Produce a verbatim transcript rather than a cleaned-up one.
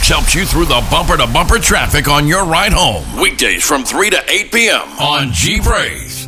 Trucks helps you through the bumper-to-bumper traffic on your ride home. Weekdays from three to eight p.m. on G Praise.